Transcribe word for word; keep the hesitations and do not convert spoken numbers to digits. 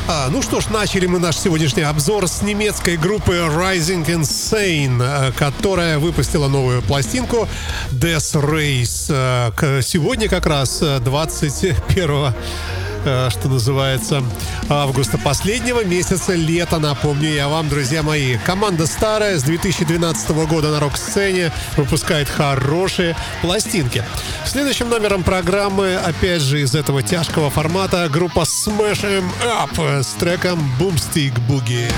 А, ну что ж, начали мы наш сегодняшний обзор с немецкой группы Rising Insane, которая выпустила новую пластинку Death Race. Сегодня как раз двадцать первого, что называется, августа, последнего месяца лета, напомню я вам, друзья мои. Команда старая, с две тысячи двенадцатого года на рок-сцене, выпускает хорошие пластинки. Следующим номером программы, опять же из этого тяжкого формата, группа Smash 'Em Up с треком Boomstick Boogie.